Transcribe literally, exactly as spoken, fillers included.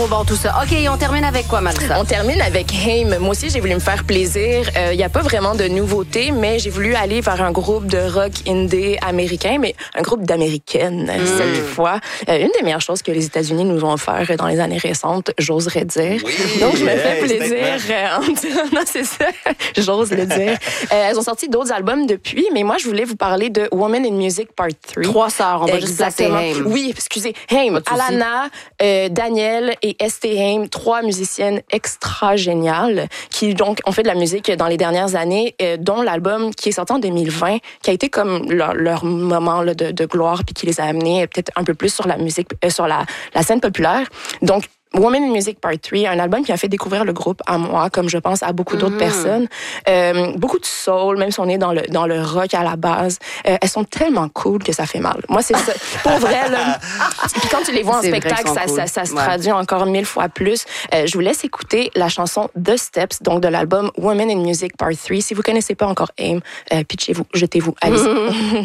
trop bon tout ça. OK, on termine avec quoi, Marissa? On termine avec Haim. Moi aussi, j'ai voulu me faire plaisir. Il euh, n'y a pas vraiment de nouveauté, mais j'ai voulu aller vers un groupe de rock indé américain, mais un groupe d'américaines mm. cette fois. Euh, une des meilleures choses que les États-Unis nous ont offert dans les années récentes, j'oserais dire. Oui, Donc, je me hey, fais plaisir euh, en disant, non, c'est ça, j'ose le dire. Euh, elles ont sorti d'autres albums depuis, mais moi, je voulais vous parler de Woman in Music Part trois. Trois sœurs, on va juste placer Haim. Oui, excusez. Haim, Alana, euh, Danielle et Estée Haim, trois musiciennes extra géniales qui donc ont fait de la musique dans les dernières années, euh, dont l'album qui est sorti en deux mille vingt, qui a été comme leur, leur moment là, de, de gloire, puis qui les a amenés peut-être un peu plus sur la musique, euh, sur la, la scène populaire. Donc, Woman in Music Part trois, un album qui a fait découvrir le groupe à moi, comme je pense à beaucoup d'autres mm. personnes. Euh, beaucoup de soul, même si on est dans le, dans le rock à la base. Euh, elles sont tellement cool que ça fait mal. Moi, c'est ça. Pour vrai, là. Puis quand tu les vois en spectacle, ça, cool. ça, ça se ouais. traduit encore mille fois plus. Euh, je vous laisse écouter la chanson The Steps, donc de l'album Woman in Music Part trois. Si vous connaissez pas encore Haim, euh, pitchez-vous, jetez-vous, allez-y.